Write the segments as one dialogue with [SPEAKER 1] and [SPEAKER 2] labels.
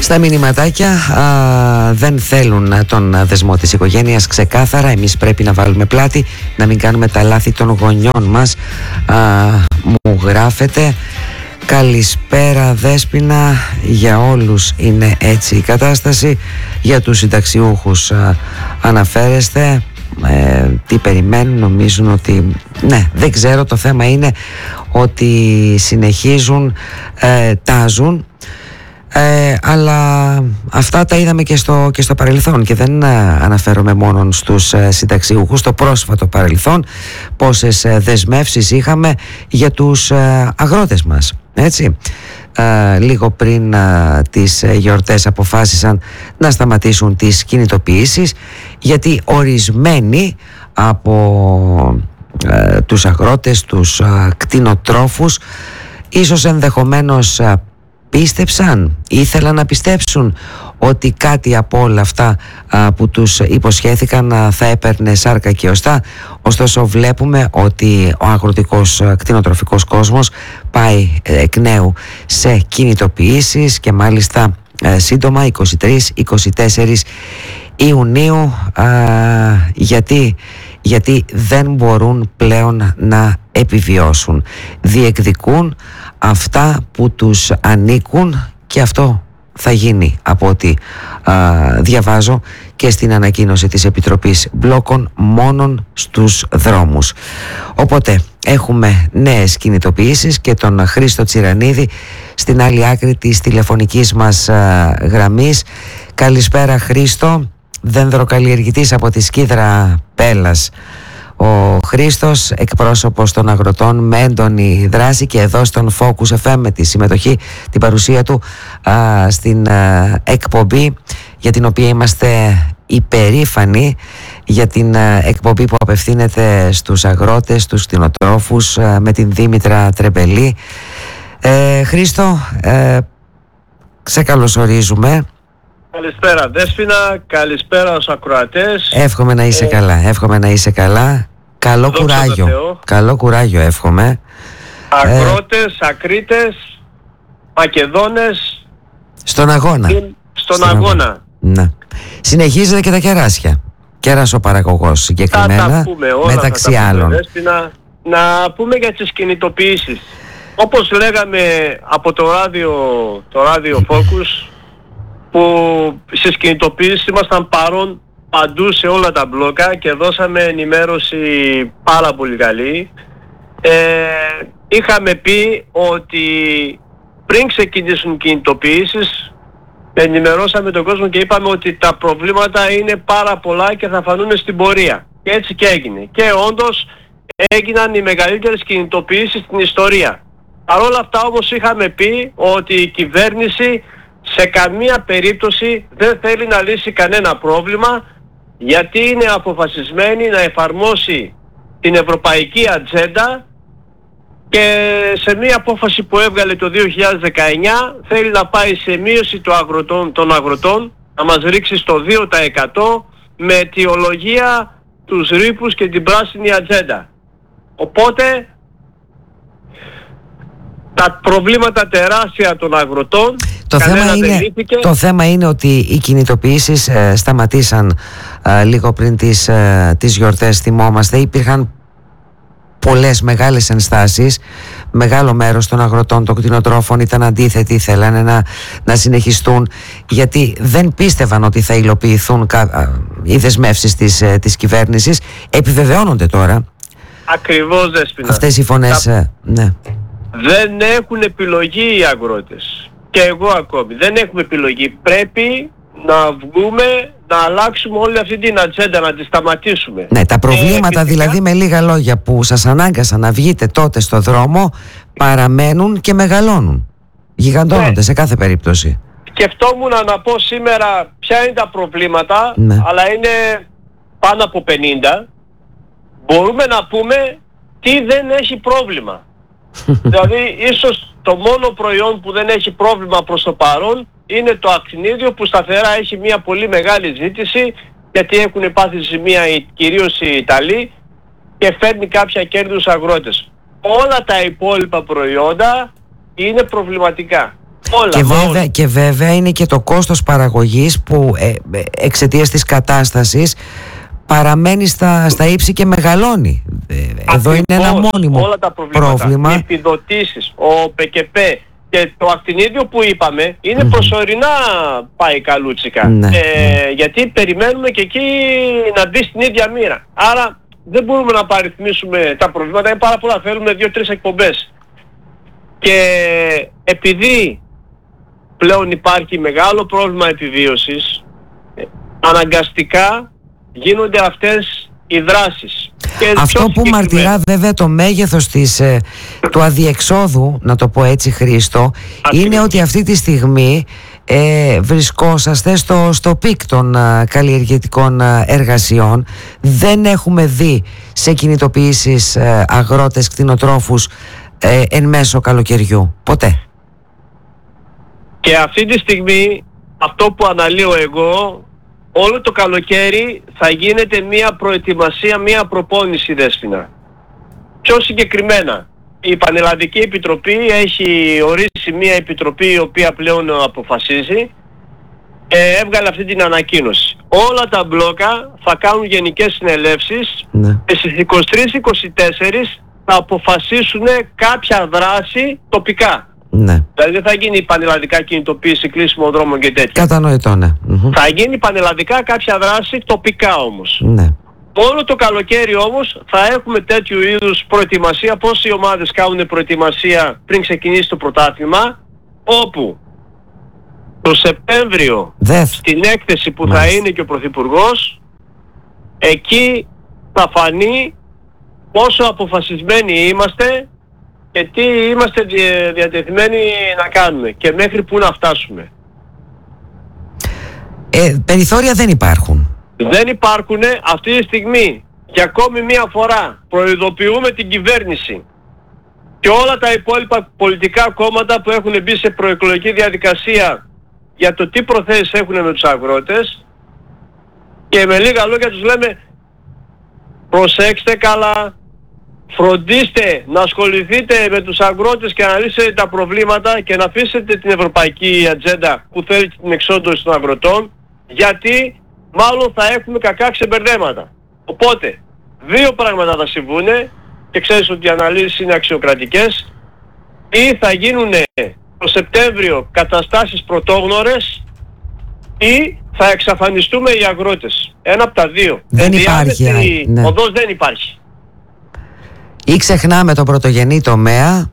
[SPEAKER 1] Στα μηνυματάκια δεν θέλουν τον δεσμό της οικογένειας ξεκάθαρα. Εμείς πρέπει να βάλουμε πλάτη, να μην κάνουμε τα λάθη των γονιών μας. Μου γράφετε. Καλησπέρα Δέσποινα, για όλους είναι έτσι η κατάσταση. Για τους συνταξιούχους αναφέρεστε. Τι περιμένουν, νομίζουν ότι... Ναι, δεν ξέρω, το θέμα είναι ότι συνεχίζουν, τάζουν. Αλλά αυτά τα είδαμε και στο παρελθόν και δεν αναφέρομαι μόνο στους συνταξιούχους. Στο πρόσφατο παρελθόν πόσες δεσμεύσεις είχαμε για τους αγρότες μας, έτσι. Λίγο πριν τις γιορτές αποφάσισαν να σταματήσουν τις κινητοποιήσεις, γιατί ορισμένοι από τους αγρότες, τους κτηνοτρόφους, ίσως ενδεχομένως ήθελαν να πιστέψουν ότι κάτι από όλα αυτά που τους υποσχέθηκαν θα έπαιρνε σάρκα και οστά. Ωστόσο βλέπουμε ότι ο αγροτικός κτηνοτροφικός κόσμος πάει εκ νέου σε κινητοποιήσεις και μάλιστα σύντομα 23-24 Ιουνίου, γιατί δεν μπορούν πλέον να επιβιώσουν. Διεκδικούν αυτά που τους ανήκουν και αυτό θα γίνει, από ό,τι διαβάζω και στην ανακοίνωση της Επιτροπής Μπλόκων, μόνον στους δρόμους. Οπότε έχουμε νέες κινητοποιήσεις και τον Χρήστο Τσιρανίδη στην άλλη άκρη της τηλεφωνικής μας γραμμής. Καλησπέρα Χρήστο, δένδροκαλλιεργητής από τη Σκίδρα Πέλας. Ο Χρήστος, εκπρόσωπος των αγροτών με έντονη δράση και εδώ στον Focus FM με τη συμμετοχή, την παρουσία του στην εκπομπή, για την οποία είμαστε υπερήφανοι, για την εκπομπή που απευθύνεται στους αγρότες, στους κτηνοτρόφους, με την Δήμητρα Τρεμπελή. Χρήστο, σε καλωσορίζουμε.
[SPEAKER 2] Καλησπέρα Δέσποινα, καλησπέρα στους ακροατές.
[SPEAKER 1] Εύχομαι να είσαι καλά, Καλό κουράγιο. Καλό κουράγιο εύχομαι.
[SPEAKER 2] Αγρότες, ακρίτες, Μακεδόνες.
[SPEAKER 1] Στον αγώνα.
[SPEAKER 2] Στον αγώνα.
[SPEAKER 1] Ναι. Συνεχίζεται και τα κεράσια. Κεράσοπαραγωγός συγκεκριμένα, μεταξύ άλλων.
[SPEAKER 2] Δέσποινα, να πούμε για τις κινητοποιήσεις. Όπως λέγαμε από το ράδιο Focus, που στις κινητοποιήσεις ήμασταν παρόν παντού σε όλα τα μπλόκα και δώσαμε ενημέρωση πάρα πολύ καλή. Είχαμε πει ότι πριν ξεκινήσουν κινητοποιήσεις ενημερώσαμε τον κόσμο και είπαμε ότι τα προβλήματα είναι πάρα πολλά και θα φανούν στην πορεία. Και έτσι και έγινε. Και όντως έγιναν οι μεγαλύτερες κινητοποιήσεις στην ιστορία. Παρ' όλα αυτά όμως είχαμε πει ότι η κυβέρνηση σε καμία περίπτωση δεν θέλει να λύσει κανένα πρόβλημα, γιατί είναι αποφασισμένη να εφαρμόσει την ευρωπαϊκή ατζέντα και σε μία απόφαση που έβγαλε το 2019 θέλει να πάει σε μείωση των αγροτών, να μας ρίξει στο 2% με αιτιολογία τους ρήπους και την πράσινη ατζέντα. Οπότε τα προβλήματα τεράστια των αγροτών,
[SPEAKER 1] το θέμα είναι ότι οι κινητοποιήσεις σταματήσαν λίγο πριν τις γιορτές, θυμόμαστε. Υπήρχαν πολλές μεγάλες ενστάσεις. Μεγάλο μέρος των αγροτών, των κτηνοτρόφων ήταν αντίθετοι, θέλανε να συνεχιστούν, γιατί δεν πίστευαν ότι θα υλοποιηθούν οι δεσμεύσεις της κυβέρνησης. Επιβεβαιώνονται τώρα.
[SPEAKER 2] Ακριβώς, Δέσποινα.
[SPEAKER 1] Αυτές οι φωνές, ναι.
[SPEAKER 2] Δεν έχουν επιλογή οι αγρότες. Και εγώ ακόμη. Δεν έχουμε επιλογή. Πρέπει να βγούμε, να αλλάξουμε όλη αυτή την ατζέντα, να τη σταματήσουμε.
[SPEAKER 1] Ναι, τα προβλήματα δηλαδή, με λίγα λόγια, που σας ανάγκασαν να βγείτε τότε στο δρόμο, παραμένουν και μεγαλώνουν. Γιγαντώνονται σε κάθε περίπτωση.
[SPEAKER 2] Σκεφτόμουν να πω σήμερα ποια είναι τα προβλήματα, αλλά είναι πάνω από 50. Μπορούμε να πούμε τι δεν έχει πρόβλημα. Δηλαδή ίσως το μόνο προϊόν που δεν έχει πρόβλημα προς το παρόν είναι το ακτινίδιο, που σταθερά έχει μια πολύ μεγάλη ζήτηση, γιατί έχουν πάθει ζημία κυρίως οι Ιταλοί και φέρνει κάποια κέρδη στους αγρότες. Όλα τα υπόλοιπα προϊόντα είναι προβληματικά. Όλα.
[SPEAKER 1] Και βέβαια είναι και το κόστος παραγωγής που εξαιτίας της κατάστασης παραμένει στα ύψη και μεγαλώνει. Εδώ είναι ένα μόνιμο
[SPEAKER 2] όλα τα πρόβλημα. Οι επιδοτήσεις, ο ΠΚΠ και το ακτινίδιο που είπαμε είναι προσωρινά πάει καλούτσικα. Γιατί περιμένουμε και εκεί να μπει στην ίδια μοίρα. Άρα δεν μπορούμε να παριθμίσουμε τα προβλήματα, είναι πάρα πολλά, θέλουμε 2-3 εκπομπές. Και επειδή πλέον υπάρχει μεγάλο πρόβλημα επιβίωσης, αναγκαστικά γίνονται αυτές οι δράσεις.
[SPEAKER 1] Αυτό που μαρτυρά βέβαια το μέγεθος του αδιεξόδου, να το πω έτσι, Χρήστο, είναι ότι αυτή τη στιγμή βρισκόσαστε στο πικ των καλλιεργητικών εργασιών. Δεν έχουμε δει σε κινητοποιήσεις αγρότες, κτηνοτρόφους εν μέσω καλοκαιριού. Ποτέ.
[SPEAKER 2] Και αυτή τη στιγμή αυτό που αναλύω εγώ, όλο το καλοκαίρι θα γίνεται μία προετοιμασία, μία προπόνηση, Δέσποινα. Πιο συγκεκριμένα, η Πανελλαδική Επιτροπή έχει ορίσει μία επιτροπή η οποία πλέον αποφασίζει, έβγαλε αυτή την ανακοίνωση. Όλα τα μπλόκα θα κάνουν γενικές συνελεύσεις και στις 23-24 θα αποφασίσουν κάποια δράση τοπικά.
[SPEAKER 1] Ναι.
[SPEAKER 2] Δηλαδή δεν θα γίνει πανελλαδικά κινητοποίηση, κλείσιμο δρόμων και τέτοια.
[SPEAKER 1] Κατανοητό, ναι.
[SPEAKER 2] Θα γίνει πανελλαδικά κάποια δράση τοπικά όμως.
[SPEAKER 1] Ναι.
[SPEAKER 2] Όλο το καλοκαίρι όμως θα έχουμε τέτοιου είδους προετοιμασία, πώς οι ομάδες κάνουν προετοιμασία πριν ξεκινήσει το πρωτάθλημα, όπου το Σεπτέμβριο στην έκθεση που θα είναι και ο Πρωθυπουργός, εκεί θα φανεί πόσο αποφασισμένοι είμαστε και τι είμαστε διατεθειμένοι να κάνουμε και μέχρι πού να φτάσουμε.
[SPEAKER 1] Περιθώρια δεν υπάρχουν.
[SPEAKER 2] Δεν υπάρχουν αυτή τη στιγμή. Και ακόμη μία φορά προειδοποιούμε την κυβέρνηση και όλα τα υπόλοιπα πολιτικά κόμματα που έχουν μπει σε προεκλογική διαδικασία για το τι προθέσεις έχουν με τους αγρότες, και με λίγα λόγια τους λέμε προσέξτε καλά, φροντίστε να ασχοληθείτε με τους αγρότες και να λύσετε τα προβλήματα και να αφήσετε την ευρωπαϊκή ατζέντα που θέλει την εξόντωση των αγροτών, γιατί μάλλον θα έχουμε κακά ξεμπερδέματα. Οπότε, δύο πράγματα θα συμβούνε και ξέρεις ότι οι αναλύσεις είναι αξιοκρατικές. Ή θα γίνουν το Σεπτέμβριο καταστάσεις πρωτόγνωρες ή θα εξαφανιστούμε οι αγρότες. Ένα από τα δύο.
[SPEAKER 1] Δεν υπάρχει.
[SPEAKER 2] Ναι. Οδός δεν υπάρχει.
[SPEAKER 1] Ή ξεχνάμε το πρωτογενή τομέα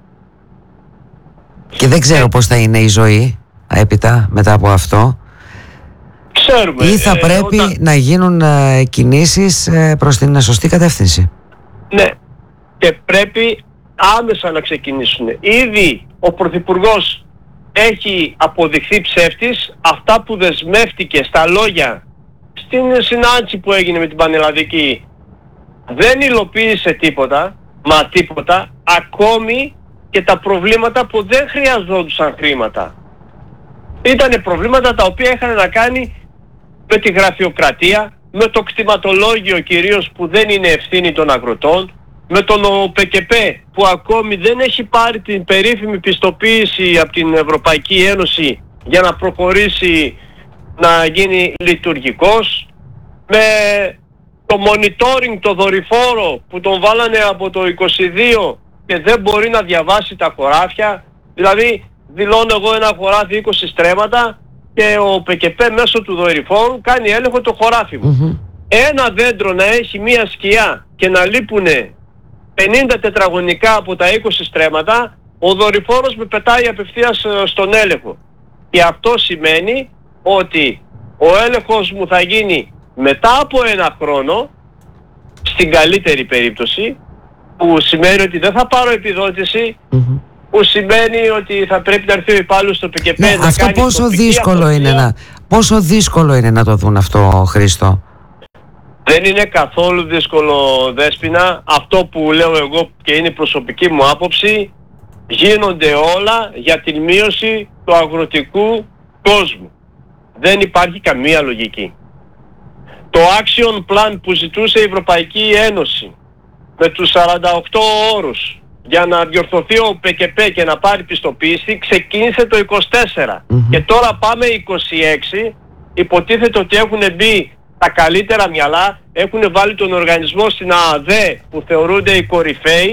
[SPEAKER 1] και δεν ξέρω πώς θα είναι η ζωή έπειτα μετά από αυτό.
[SPEAKER 2] Ξέρουμε.
[SPEAKER 1] Ή θα πρέπει να γίνουν κινήσεις προς την σωστή κατεύθυνση.
[SPEAKER 2] Ναι. Και πρέπει άμεσα να ξεκινήσουν. Ήδη ο Πρωθυπουργός έχει αποδειχθεί ψεύτης. Αυτά που δεσμεύτηκε στα λόγια στην συνάντηση που έγινε με την Πανελλαδική δεν υλοποίησε τίποτα, μα τίποτα, ακόμη και τα προβλήματα που δεν χρειαζόντουσαν χρήματα. Ήτανε προβλήματα τα οποία είχαν να κάνει με τη γραφειοκρατία, με το κτηματολόγιο κυρίως που δεν είναι ευθύνη των αγροτών, με τον ΟΠΚΠ που ακόμη δεν έχει πάρει την περίφημη πιστοποίηση από την Ευρωπαϊκή Ένωση για να προχωρήσει να γίνει λειτουργικός, με το monitoring, το δορυφόρο που τον βάλανε από το 22 και δεν μπορεί να διαβάσει τα χωράφια. Δηλαδή δηλώνω εγώ ένα χωράφι 20 στρέμματα και ο ΠΚΠ μέσω του δορυφόρου κάνει έλεγχο το χωράφι μου. Ένα δέντρο να έχει μία σκιά και να λείπουν 50 τετραγωνικά από τα 20 στρέμματα, ο δορυφόρος με πετάει απευθείας στον έλεγχο. Και αυτό σημαίνει ότι ο έλεγχος μου θα γίνει μετά από ένα χρόνο, στην καλύτερη περίπτωση, που σημαίνει ότι δεν θα πάρω επιδότηση, που σημαίνει ότι θα πρέπει να έρθει ο υπάλληλος στο ΠΚΠ να
[SPEAKER 1] αυτό
[SPEAKER 2] κάνει
[SPEAKER 1] πόσο δύσκολο είναι να το δουν αυτό, Χρήστο?
[SPEAKER 2] Δεν είναι καθόλου δύσκολο, Δέσποινα. Αυτό που λέω εγώ και είναι η προσωπική μου άποψη, γίνονται όλα για την μείωση του αγροτικού κόσμου. Δεν υπάρχει καμία λογική. Το action plan που ζητούσε η Ευρωπαϊκή Ένωση με τους 48 όρους για να διορθωθεί ο ΠΚΠ και να πάρει πιστοποίηση ξεκίνησε το 24. Και τώρα πάμε 26, υποτίθεται ότι έχουν μπει τα καλύτερα μυαλά, έχουν βάλει τον οργανισμό στην ΑΑΔ που θεωρούνται οι κορυφαίοι